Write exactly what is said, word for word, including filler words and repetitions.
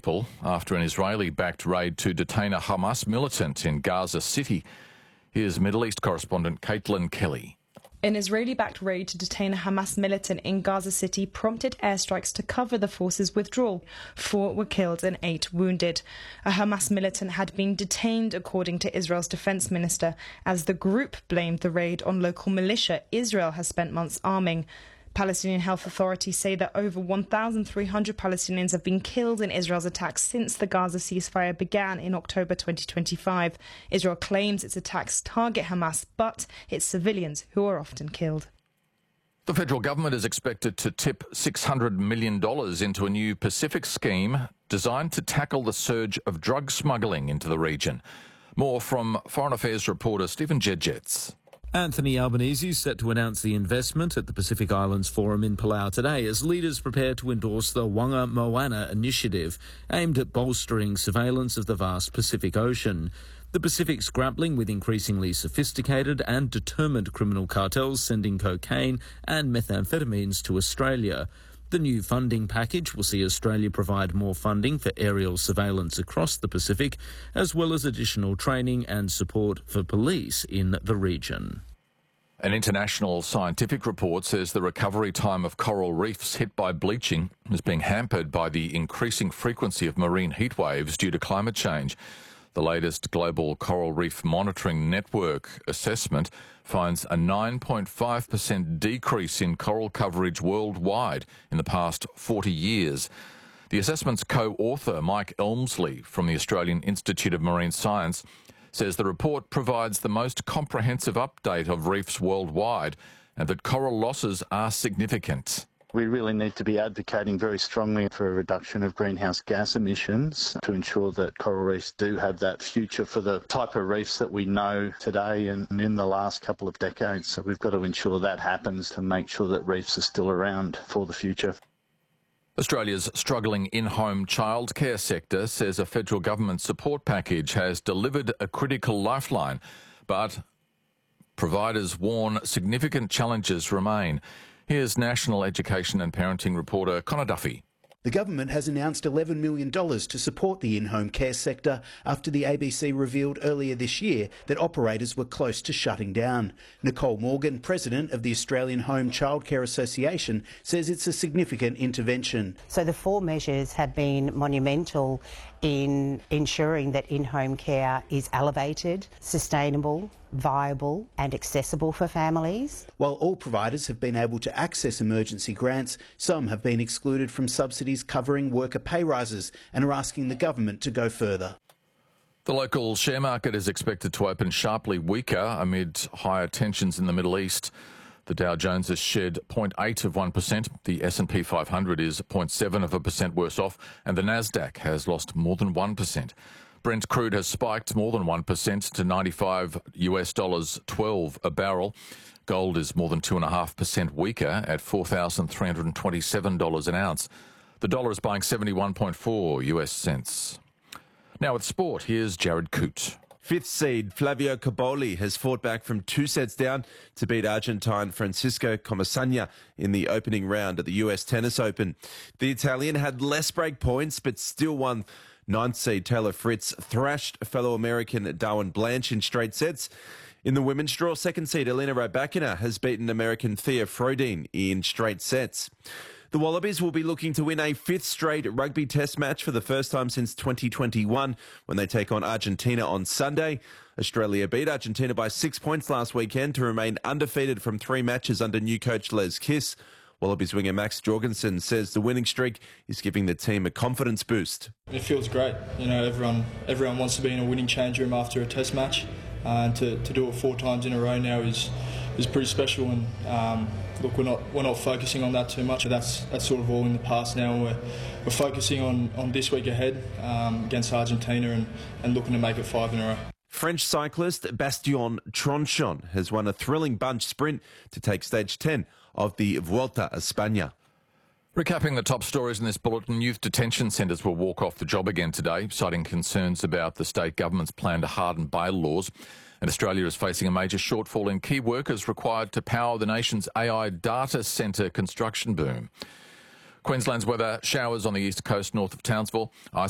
after an Israeli-backed raid to detain a Hamas militant in Gaza City. Here's Middle East correspondent Caitlin Kelly. An Israeli-backed raid to detain a Hamas militant in Gaza City prompted airstrikes to cover the forces' withdrawal. Four were killed and eight wounded. A Hamas militant had been detained, according to Israel's defense minister, as the group blamed the raid on local militia Israel has spent months arming. Palestinian health authorities say that over one thousand three hundred Palestinians have been killed in Israel's attacks since the Gaza ceasefire began in October twenty twenty-five. Israel claims its attacks target Hamas, but it's civilians who are often killed. The federal government is expected to tip six hundred million dollars into a new Pacific scheme designed to tackle the surge of drug smuggling into the region. More from Foreign Affairs reporter Stephen Jedgetz. Anthony Albanese is set to announce the investment at the Pacific Islands Forum in Palau today as leaders prepare to endorse the Wanga Moana initiative aimed at bolstering surveillance of the vast Pacific Ocean. The Pacific's grappling with increasingly sophisticated and determined criminal cartels sending cocaine and methamphetamines to Australia. The new funding package will see Australia provide more funding for aerial surveillance across the Pacific, as well as additional training and support for police in the region. An international scientific report says the recovery time of coral reefs hit by bleaching is being hampered by the increasing frequency of marine heat waves due to climate change. The latest Global Coral Reef Monitoring Network assessment finds a nine point five percent decrease in coral coverage worldwide in the past forty years. The assessment's co-author, Mike Elmsley from the Australian Institute of Marine Science, says the report provides the most comprehensive update of reefs worldwide and that coral losses are significant. We really need to be advocating very strongly for a reduction of greenhouse gas emissions to ensure that coral reefs do have that future for the type of reefs that we know today and in the last couple of decades. So we've got to ensure that happens to make sure that reefs are still around for the future. Australia's struggling in-home childcare sector says a federal government support package has delivered a critical lifeline, but providers warn significant challenges remain. Here's National Education and Parenting reporter Connor Duffy. The government has announced eleven million dollars to support the in-home care sector after the A B C revealed earlier this year that operators were close to shutting down. Nicole Morgan, president of the Australian Home Childcare Association, says it's a significant intervention. So the four measures have been monumental in ensuring that in-home care is elevated, sustainable, viable and accessible for families. While all providers have been able to access emergency grants, some have been excluded from subsidies covering worker pay rises and are asking the government to go further. The local share market is expected to open sharply weaker amid higher tensions in the Middle East. The Dow Jones has shed zero point eight of one percent, the S and P five hundred is zero point seven of a percent worse off, and the Nasdaq has lost more than one percent. Brent crude has spiked more than one percent to ninety-five US dollars twelve a barrel. Gold is more than two point five percent weaker at four thousand three hundred twenty-seven dollars an ounce. The dollar is buying seventy-one point four US cents. Now with sport, here's Jared Coote. Fifth seed Flavio Cobolli has fought back from two sets down to beat Argentine Francisco Comesaña in the opening round at the U S Tennis Open. The Italian had less break points but still won. Ninth seed Taylor Fritz thrashed fellow American Darwin Blanche in straight sets. In the women's draw, second seed Elena Rybakina has beaten American Thea Frodin in straight sets. The Wallabies will be looking to win a fifth straight rugby test match for the first time since twenty twenty-one when they take on Argentina on Sunday. Australia beat Argentina by six points last weekend to remain undefeated from three matches under new coach Les Kiss. Wallabies winger Max Jorgensen says the winning streak is giving the team a confidence boost. It feels great. You know, everyone everyone wants to be in a winning change room after a test match, uh, and to, to do it four times in a row now is is pretty special. And um, look, we're not we're not focusing on that too much. That's that's sort of all in the past now. We're we're focusing on, on this week ahead um, against Argentina and, and looking to make it five in a row. French cyclist Bastien Tronchon has won a thrilling bunch sprint to take stage ten of the Vuelta a España. Recapping the top stories in this bulletin, youth detention centres will walk off the job again today, citing concerns about the state government's plan to harden bail laws. And Australia is facing a major shortfall in key workers required to power the nation's A I data centre construction boom. Queensland's weather, showers on the east coast north of Townsville,